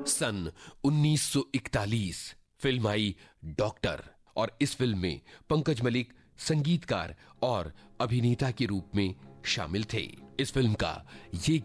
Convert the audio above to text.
सन 1941 film आई doctor, और इस film में पंकज मलिक संगीतकार और अभिनेता के रूप में शामिल थे। इस फिल्म का ये